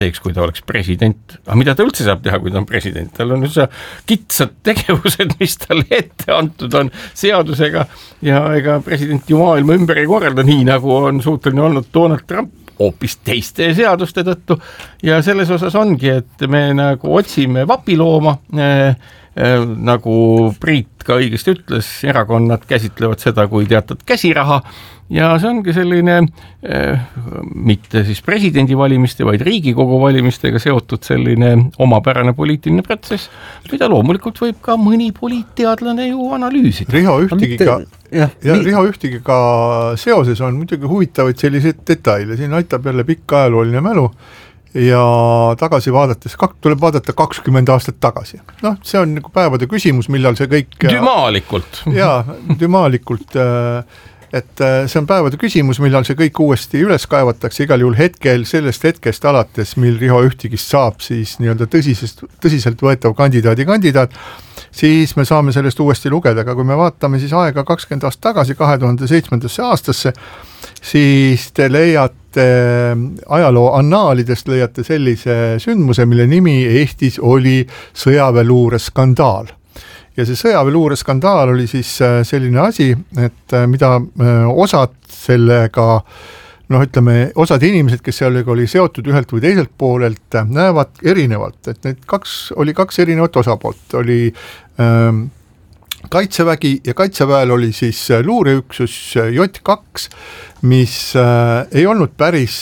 kui ta oleks president, aga mida ta üldse saab teha, kui ta on president, tal on üldse kitsad tegevused, mis talle ette antud on seadusega ja ega president ju maailma ümber ei korralda nii, nagu on suuteline olnud Donald Trump hoopis teiste seaduste tõttu ja selles osas ongi, et me nagu otsime vapilooma, nagu Priit ka õigesti ütles, erakonnad käsitlevad seda kui teatud käsiraha ja see ongi selline mitte siis presidendivalimiste, vaid Riigikogu valimistega seotud selline omapärane poliitiline protsess, mida loomulikult võib ka mõni poliitteadlane ju analüüsida. Riho Ühtigiga seoses on muidugi huvitavaid selliseid detaile, siin aitab jälle pikk ajalooline mälu ja tagasi vaadates, tuleb vaadata 20 aastat tagasi. Noh, see on nagu päevade küsimus, millal see kõik... Dümaalikult. Jaa, dümaalikult, et see on päevade küsimus, millal see kõik uuesti üles kaevatakse, igal juhul sellest hetkest alates, mil Riho Ühtigist saab siis nii-öelda tõsiselt võetav kandidaat, siis me saame sellest uuesti lugeda, aga kui me vaatame siis aega 20 aastat tagasi, 2007. aastasse, siis te leiate ajaloo annaalidest leiate sellise sündmuse, mille nimi Eestis oli sõjaväeluure skandaal. Ja see sõjaväeluure skandaal oli siis selline asi, et mida osad sellega, osad inimesed, kes sellega oli seotud ühelt või teiselt poolelt, näevad erinevalt, et need oli kaks erinevat osapoolt, oli Kaitsevägi ja Kaitseväel oli siis luureüksus J2, mis ei olnud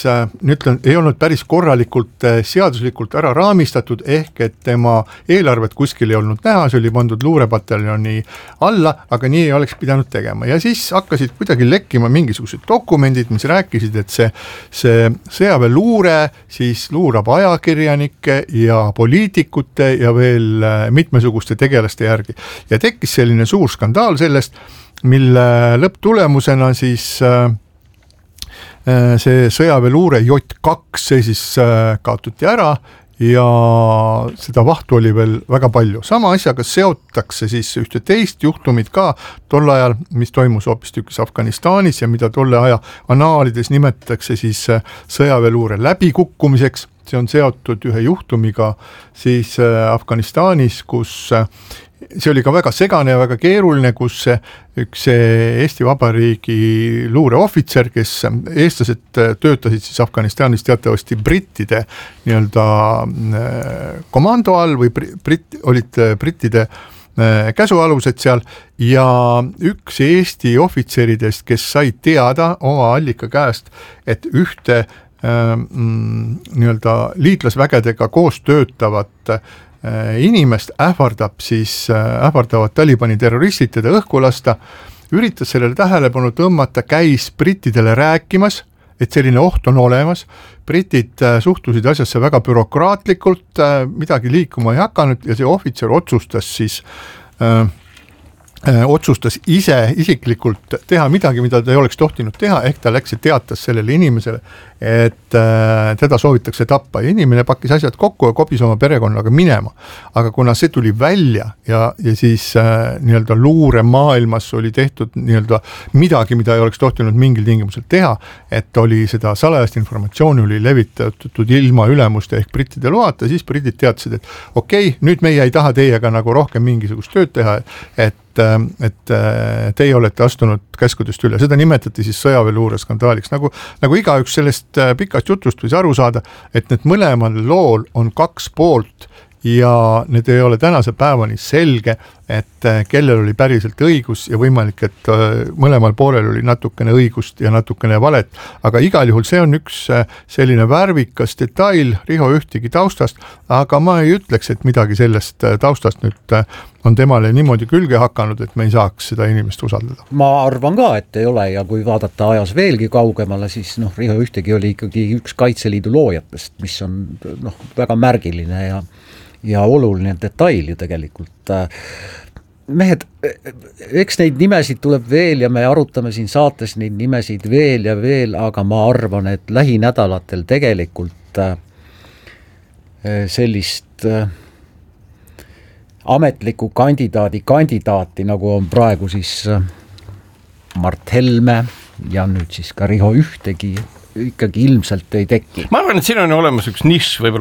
päris korralikult seaduslikult ära raamistatud, ehk et tema eelarvet kuskil ei olnud näha, see oli pandud luurepataljoni alla, aga nii ei oleks pidanud tegema. Ja siis hakkasid kuidagi lekkima mingisugused dokumendid, mis rääkisid, et see sõjaväeluure siis luurab ajakirjanike ja poliitikute ja veel mitmesuguste tegelaste järgi. Ja tekkis selline suur skandaal sellest, mille lõpptulemusena siis see sõjaväeluure J2 see siis kaotuti ära ja seda vahtu oli veel väga palju. Sama asjaga seotakse siis ühte teist juhtumit ka tol ajal, mis toimus hoopistükkis Afganistanis ja mida tolle aja annaalides nimetatakse siis sõjaväeluure läbikukkumiseks. See on seotud ühe juhtumiga siis Afganistanis, kus see oli ka väga segane ja väga keeruline, kus üks Eesti Vabariigi luureohvitser, kes eestlased töötasid siis Afganistanis teatavasti brittide nii-öelda komando all või olid brittide käsualused seal ja üks Eesti ohvitseridest, kes sai teada oma allika käest, et ühte nii-öelda liitlasvägedega koos töötavat inimest ähvardavad Talibani terroristid teda õhku lasta, üritas sellele tähelepanu tõmmata, käis brittidele rääkimas, et selline oht on olemas, britid suhtusid asjasse väga bürokraatlikult, midagi liikuma ei hakanud ja see ohvitser otsustas isiklikult teha midagi, mida ta ei oleks tohtinud teha, ehk ta läks ja teatas sellele inimesele, et teda soovitakse tappa ja inimene pakkis asjad kokku ja kopis oma perekonnaga minema. Aga kuna see tuli välja ja siis nii-öelda luure maailmas oli tehtud nii-öelda midagi, mida ei oleks tohtinud mingil tingimusel teha, et oli seda salajast informatsiooni oli levitatud ilma ülemuste ehk brittide loata, siis britid teadsid, et okei, nüüd meie ei taha teiega nagu rohkem mingisugust tööd teha, et teie olete astunud käskudest üle. Seda nimetati siis sõjaväeluure skandaaliks. Nagu igaüks sellest pikast jutust võis aru saada, et need mõlemal lool on kaks poolt ja need ei ole tänase päevani selge, et kellel oli päriselt õigus ja võimalik, et mõlemal poolel oli natukene õigust ja natukene valet, aga igal juhul see on üks selline värvikas detail Riho Ühtigi taustast, aga ma ei ütleks, et midagi sellest taustast nüüd on temale niimoodi külge hakanud, et me ei saaks seda inimest usaldada. Ma arvan ka, et ei ole ja kui vaadata ajas veelgi kaugemale, siis Riho Ühtigi oli ikkagi üks Kaitseliidu loojatest, mis on väga märgiline ja oluline detail ju tegelikult. Mehed, eks neid nimesid tuleb veel ja me arutame siin saates neid nimesid veel ja veel, aga ma arvan, et lähinädalatel tegelikult sellist ametliku kandidaati, nagu on praegu siis Mart Helme ja nüüd siis ka Riho Ühtegi, ikkagi ilmselt ei teki. ma arvan, et siin on olemas üks nišš, võib-olla